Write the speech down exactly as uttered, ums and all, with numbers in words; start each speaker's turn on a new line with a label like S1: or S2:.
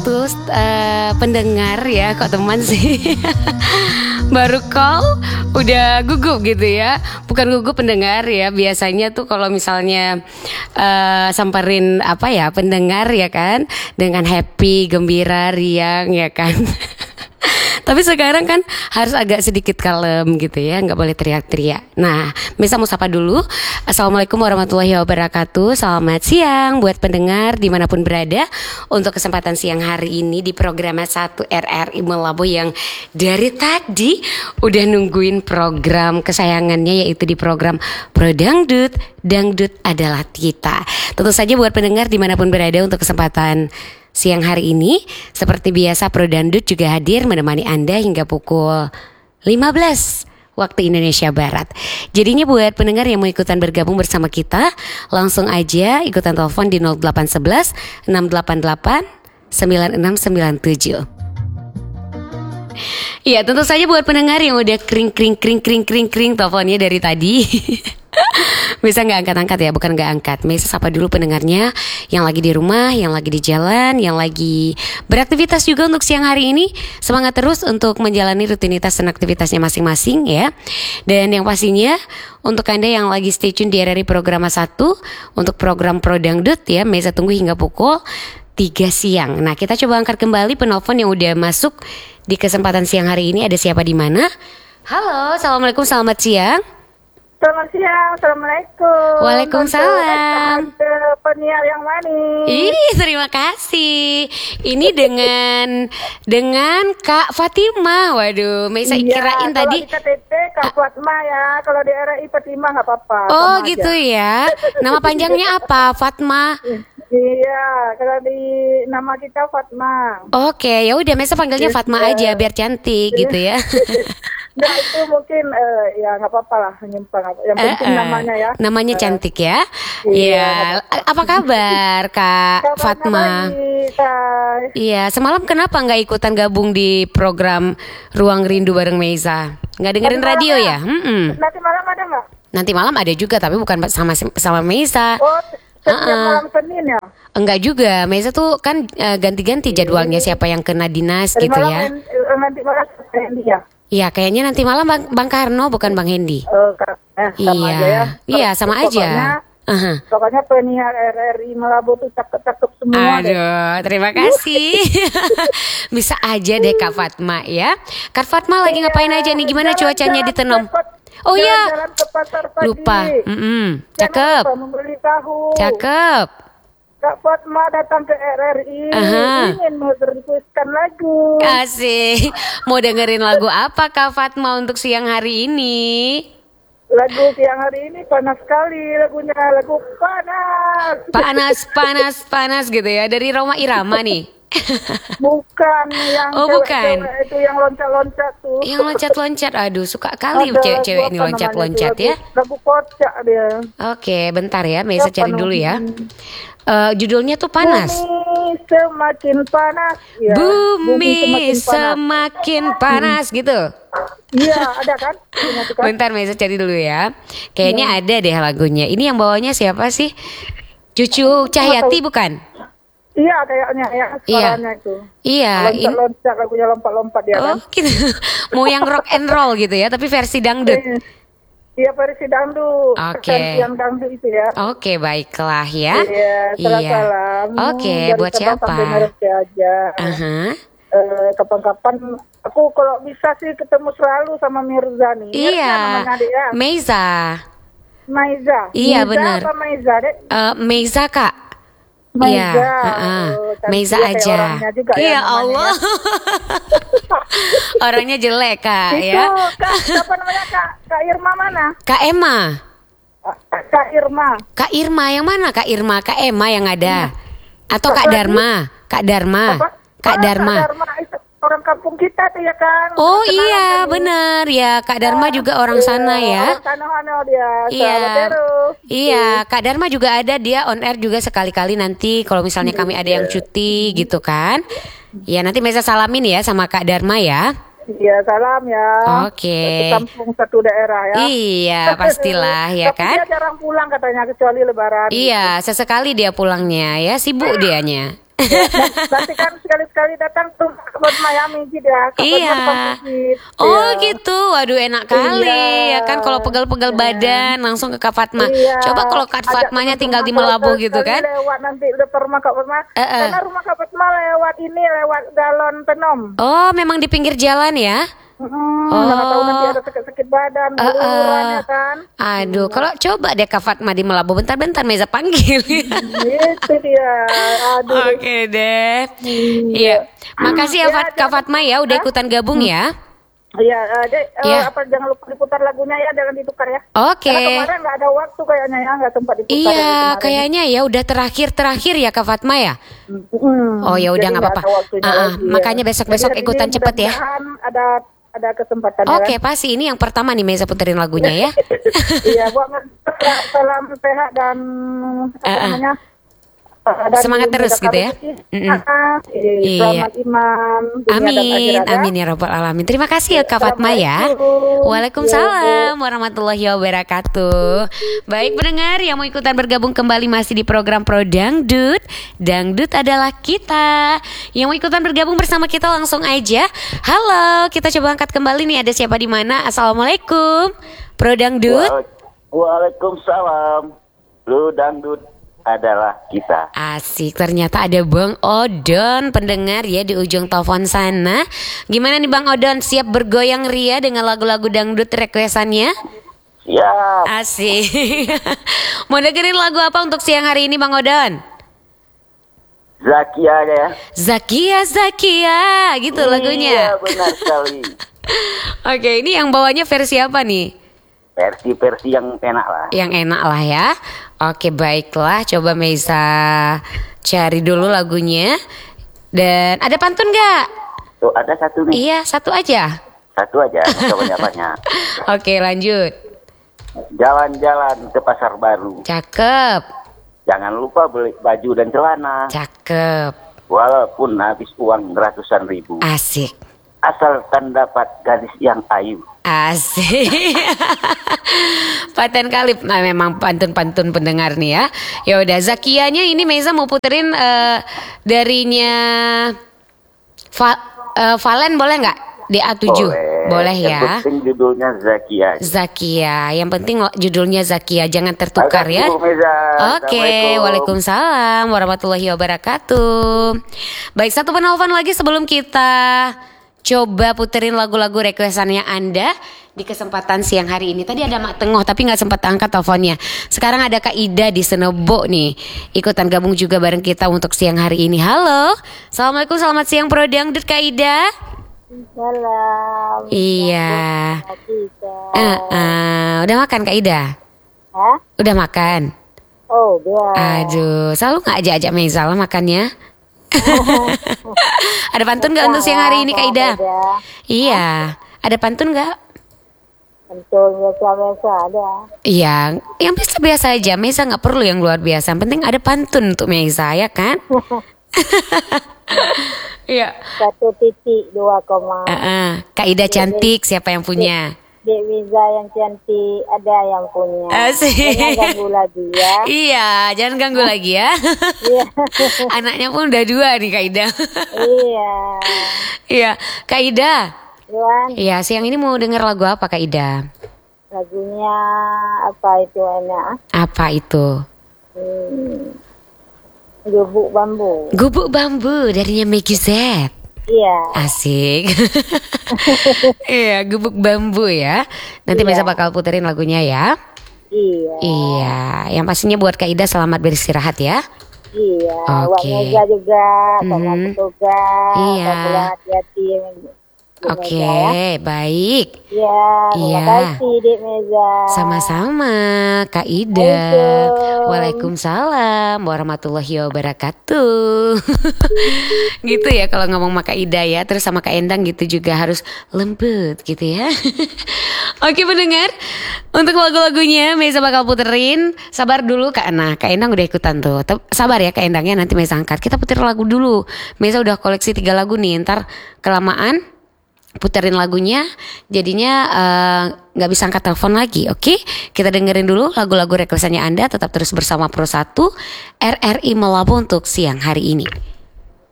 S1: tuh uh, pendengar ya, kok teman sih. Baru call udah gugup gitu ya. Bukan gugup pendengar ya. Biasanya tuh kalau misalnya uh, samperin apa ya pendengar ya kan, dengan happy, gembira, riang ya kan. Tapi sekarang kan harus agak sedikit kalem gitu ya, nggak boleh teriak-teriak. Nah, Mesa mau sapa dulu. Assalamualaikum warahmatullahi wabarakatuh. Selamat siang buat pendengar dimanapun berada. Untuk kesempatan siang hari ini di program satu R R I Malabo yang dari tadi udah nungguin program kesayangannya, yaitu di program Pro Dangdut. Dangdut adalah kita. Tentu saja buat pendengar dimanapun berada, untuk kesempatan siang hari ini seperti biasa Pro Dangdut juga hadir menemani Anda hingga pukul lima belas waktu Indonesia Barat. Jadinya buat pendengar yang mau ikutan bergabung bersama kita, langsung aja ikutan telepon di nol delapan satu satu enam delapan delapan sembilan enam sembilan tujuh. Iya, tentu saja buat pendengar yang udah kring kring kring kring kring kring teleponnya dari tadi. Bisa gak angkat-angkat ya, bukan gak angkat. Mesa sapa dulu pendengarnya yang lagi di rumah, yang lagi di jalan, yang lagi beraktivitas juga untuk siang hari ini. Semangat terus untuk menjalani rutinitas dan aktivitasnya masing-masing ya. Dan yang pastinya untuk Anda yang lagi stay tune di R R I Program satu untuk program Pro Dangdut ya, Mesa tunggu hingga pukul tiga siang. Nah, kita coba angkat kembali penelpon yang udah masuk di kesempatan siang hari ini. Ada siapa di mana? Halo, assalamualaikum, selamat siang.
S2: Selamat siang, assalamualaikum.
S1: Waalaikumsalam.
S2: Penyiar yang manis.
S1: Ih, terima kasih. Ini dengan dengan Kak Fatima. Waduh, Mesa
S2: Iya,
S1: kirain tadi.
S2: Kalau di K T P Kak Fatma ya, kalau di R R I Fatima nggak apa-apa.
S1: Oh gitu aja. Ya. Nama panjangnya apa? Fatma.
S2: Iya, kalau di nama kita Fatma.
S1: Oke, ya udah Mesa panggilnya Fatma aja biar cantik gitu ya.
S2: Nah itu mungkin uh, ya nggak apa-apa lah, menyimpang. Yang penting uh, uh, namanya ya.
S1: Namanya
S2: uh,
S1: cantik ya.
S2: Iya.
S1: Ya. Apa kabar Kak
S2: Kabarnya
S1: Fatma?
S2: baik,
S1: iya. Semalam kenapa nggak ikutan gabung di program Ruang Rindu bareng Mesa? Nggak dengerin
S2: nanti
S1: radio ya?
S2: Hmm-mm. Nanti malam ada nggak?
S1: Nanti malam ada juga, tapi bukan sama sama Mesa.
S2: Oh, setiap
S1: uh-uh.
S2: malam Senin ya?
S1: Enggak juga. Mesa tuh kan uh, ganti-ganti jadwalnya siapa yang kena dinas
S2: Dari
S1: gitu
S2: malam,
S1: ya.
S2: Nanti malam Senin ya?
S1: Iya, kayaknya nanti malam Bang, Bang Karno bukan Bang Hendy.
S2: Oh, eh, sama
S1: iya.
S2: aja ya.
S1: Iya, sama
S2: pokoknya,
S1: aja. Uh-huh.
S2: Pokoknya penyiar R R I Malabo tuh cakep-cakep semua.
S1: Aduh, deh. Terima kasih. Bisa aja deh Kak Fatma ya. Kak Fatma lagi
S2: iya,
S1: ngapain aja nih? Gimana
S2: jalan,
S1: cuacanya
S2: jalan,
S1: di Tenom? Oh iya.
S2: Jalan ke pasar pagi.
S1: Lupa. Mm-mm. Cakep.
S2: Lupa membeli tahu.
S1: Cakep.
S2: Kak Fatma datang ke R R I
S1: uh-huh.
S2: ingin merequestkan lagu.
S1: Asik. Mau dengerin lagu apa Kak Fatma untuk siang hari ini?
S2: Lagu siang hari ini panas sekali lagunya, lagu panas.
S1: Panas, panas, panas gitu ya. Dari Roma Irama nih.
S2: Bukan yang
S1: oh, bukan.
S2: itu yang loncat-loncat tuh.
S1: Yang loncat-loncat. Aduh, suka kali cewek-cewek ini loncat-loncat ya.
S2: Lagu kocak dia.
S1: Oke, bentar ya, Mesa cari dulu ya. Uh, judulnya tuh panas.
S2: Bumi semakin panas. Ya,
S1: bumi, bumi semakin, semakin panas. panas gitu.
S2: Iya, ada kan? kan?
S1: Bentar Mesa cari dulu ya. Kayaknya ya. Ada deh lagunya. Ini yang bawanya siapa sih? Cucu Cahyati bukan?
S2: Iya kayaknya ya, suaranya
S1: iya.
S2: itu.
S1: Iya.
S2: Loncat-loncat lagunya lompat-lompat dia
S1: oh,
S2: kan.
S1: Gitu. Mau yang rock and roll gitu ya, tapi versi dangdut.
S2: Iya versi dangdut.
S1: Oke. Okay.
S2: Yang dangdut itu ya.
S1: Oke, okay, baiklah ya.
S2: Iya, salam-salam.
S1: Iya. Oke, okay, buat siapa?
S2: Aja.
S1: Uh-huh.
S2: Uh, kapan-kapan aku kalau bisa sih ketemu selalu sama Mirza nih.
S1: Iya.
S2: Ya?
S1: Meiza.
S2: Meiza.
S1: Iya
S2: Meiza
S1: benar.
S2: Apa Meiza deh?
S1: Uh, Meiza Kak.
S2: Meiza.
S1: Iya, uh-uh.
S2: oh,
S1: Meiza aja.
S2: Juga
S1: iya
S2: ya,
S1: Allah. Orangnya jelek Kak
S2: itu,
S1: ya.
S2: Kak, siapa namanya Kak? Kak Irma mana?
S1: Kak Emma.
S2: Kak Irma.
S1: Kak Irma yang mana? Kak Irma, Kak Emma yang ada. Ya. Atau Kak Dharma? Kak Dharma.
S2: Apa?
S1: Kak
S2: oh,
S1: Dharma.
S2: Kak Dharma itu orang kampung kita tuh ya kan.
S1: Oh iya bener ya, Kak Dharma oh, juga orang sana ya.
S2: Orang sana dia.
S1: Iya. Iya, Kak Dharma juga ada, dia on air juga sekali-kali nanti kalau misalnya kami ada yang cuti gitu kan. Ya nanti Mesa salamin ya sama Kak Dharma ya.
S2: Iya salam ya.
S1: Oke. Okay.
S2: Satu kampung satu daerah ya.
S1: Iya pastilah ya
S2: tapi
S1: kan.
S2: Dia jarang pulang katanya kecuali Lebaran.
S1: Iya sesekali dia pulangnya ya, sibuk dianya.
S2: Ya, nanti kan sekali-sekali datang tuh buat Miami juga.
S1: Iya. Oh gitu, waduh enak kali
S2: Iya.
S1: ya kan kalau pegal-pegal
S2: Iya.
S1: badan langsung ke Kak Fatma.
S2: Iya.
S1: Coba kalau Kak
S2: Ajak
S1: Fatmanya tinggal
S2: teman-teman
S1: di
S2: kalau
S1: Melabu
S2: sekali-
S1: gitu kan?
S2: Lewat nanti depan rumah Kak Fatma.
S1: Eh, eh.
S2: Karena rumah Kak Fatma lewat ini lewat Galon Penom.
S1: Oh, memang di pinggir jalan ya?
S2: Hmm,
S1: Oh.
S2: mana tahu nanti ada sakit-sakit badan,
S1: Eh,
S2: uluran
S1: eh.
S2: ya kan.
S1: Aduh, kalau coba deh Kak Fatma di Melabu, bentar-bentar Meza panggil.
S2: Itu dia. Aduh.
S1: Oke deh. Iya. Makasih ya,
S2: Ya,
S1: Fat- Kak
S2: jangan-
S1: Fatma ya udah ikutan gabung ya.
S2: Iya, eh, Dek, eh,
S1: Iya.
S2: apa jangan lupa diputar lagunya ya, jangan ditukar ya.
S1: Oke.
S2: Karena kemarin nggak ada waktu kayaknya ya, nggak sempat diputar.
S1: Iya,
S2: dari kemarin.
S1: kayaknya ya udah terakhir-terakhir ya Kak Fatma ya.
S2: Hmm,
S1: Oh, ya udah
S2: jadi
S1: nggak apa-apa.
S2: ada waktunya
S1: Ah, ah,
S2: lagi, ya.
S1: makanya besok-besok
S2: Jadi hari
S1: ikutan
S2: ini
S1: cepet ya.
S2: mudah-mudahan Ada ada kesempatan.
S1: Oke,
S2: ya.
S1: pasti ini yang pertama nih Meza puterin lagunya ya.
S2: Iya, buat salam sehat dan apa
S1: Ah, ah.
S2: namanya? eh, dari
S1: Semangat terus
S2: Mega
S1: gitu ya.
S2: Karusi.
S1: Mm-mm.
S2: Ah, ah. Eh,
S1: Iya.
S2: Selamat iman. dunia dan
S1: Amin,
S2: akhirat, ya.
S1: amin ya robbal alamin. Terima kasih ya Kak Fatma ya.
S2: Assalamualaikum.
S1: Waalaikumsalam warahmatullahi wabarakatuh. Baik pendengar yang mau ikutan bergabung kembali masih di program Pro Dangdut. Dangdut adalah kita. Yang mau ikutan bergabung bersama kita langsung aja. Halo, kita coba angkat kembali nih, ada siapa di mana? Assalamualaikum. Pro Dangdut.
S3: Wa- Waalaikumsalam. Lu dangdut adalah kita.
S1: Asik, ternyata ada Bang Odon pendengar ya di ujung telepon sana. Gimana nih Bang Odon, siap bergoyang ria dengan lagu-lagu dangdut requestannya?
S3: Siap.
S1: Asik. Mau dengerin lagu apa untuk siang hari ini Bang Odon?
S3: Zakia ya.
S1: Zakia Zakia gitu
S3: Iya,
S1: lagunya.
S3: benar sekali.
S1: Oke, ini yang bawanya versi apa nih?
S3: Versi-versi yang enak lah.
S1: Yang enak lah ya. Oke, baiklah, coba Meisa cari dulu lagunya. Dan ada pantun nggak?
S3: Tuh ada satu nih.
S1: Iya, satu aja.
S3: Satu aja, nggak banyak-banyak.
S1: Oke, lanjut.
S3: Jalan-jalan ke pasar baru.
S1: Cakep,
S3: Jangan lupa beli baju dan celana.
S1: cakep,
S3: Walaupun habis uang ratusan ribu.
S1: asik,
S3: Asalkan dapat gadis yang ayu.
S1: asik. Paten kali, nah, memang pantun-pantun pendengar nih ya. Ya udah, Zakianya ini Meza mau puterin eh, darinya Va- eh, Valen boleh nggak? D A tujuh boleh
S3: Yang
S1: ya.
S3: penting judulnya Zakia.
S1: Zakia, yang penting lo- judulnya Zakia, jangan tertukar ya.
S3: Assalamualaikum, Meza.
S1: Oke,
S3: Assalamualaikum.
S1: waalaikumsalam warahmatullahi wabarakatuh. Baik, satu penelpon lagi sebelum kita coba puterin lagu-lagu requestannya Anda di kesempatan siang hari ini. Tadi ada Mak Tengah tapi nggak sempat angkat teleponnya. Sekarang ada Kak Ida di Senebo nih, ikutan gabung juga bareng kita untuk siang hari ini. Halo, assalamualaikum, selamat siang Pro Dangdut Kak Ida.
S2: Salam.
S1: Iya.
S2: Kita.
S1: Eh, eh, udah makan Kak Ida?
S2: Hah?
S1: Udah makan?
S2: Oh, dia.
S1: Aduh, selalu nggak ajak-ajak Meza lah makannya. Ada pantun nggak untuk siang hari ini Kak Ida? Iya, ada pantun nggak?
S2: Pantun biasa-biasa ada.
S1: Iya, yang biasa-biasa aja. Meza nggak perlu yang luar biasa. Yang penting ada pantun untuk Meza ya kan? Iya.
S2: Satu titik dua koma.
S1: Ah, ah. Kak Ida cantik, siapa yang punya?
S2: Dek Wiza yang cantik ada yang punya.
S1: Asik.
S2: Jangan ganggu lagi ya.
S1: Iya, jangan ganggu lagi ya.
S2: Iya.
S1: Anaknya pun udah dua nih Kak Ida.
S2: Iya.
S1: Iya, Kak Ida.
S2: Yuan,
S1: Iya, siang ini mau denger lagu apa Kak Ida?
S2: lagunya apa itu enak?
S1: Apa itu?
S2: Hmm. Gubuk bambu.
S1: Gubuk bambu darinya Maggie Z.
S2: Iya.
S1: Asik. Iya, gubuk bambu ya. Nanti
S2: Iya.
S1: Meza bakal puterin lagunya ya.
S2: Iya.
S1: Iya, yang pastinya buat Kak Ida selamat beristirahat ya.
S2: Iya.
S1: Oke.
S2: Wak Mega juga sama
S1: Mhm.
S2: petugas.
S1: Iya.
S2: Sama hati-hati. Bu
S1: Oke,
S2: Mega, ya.
S1: baik.
S2: Iya.
S1: Iya.
S2: Terima kasih Dek Meza.
S1: Sama-sama Kak Ida.
S2: Waalaikumsalam.
S1: Waalaikumsalam warahmatullahi wabarakatuh. Gitu ya kalau ngomong sama Kak Ida ya. Terus sama Kak Endang gitu juga harus lembut gitu ya. Oke pendengar, untuk lagu-lagunya Meza bakal puterin. Sabar dulu Kak Ana, Kak Endang udah ikutan tuh. Tep- Sabar ya Kak Endangnya, nanti Meza angkat. Kita puter lagu dulu. Meza udah koleksi tiga lagu nih. Ntar kelamaan puterin lagunya, jadinya eh, nggak bisa angkat telepon lagi. Oke, kita dengerin dulu lagu-lagu requestannya Anda. Tetap terus bersama Pro satu R R I Melabu untuk siang hari ini.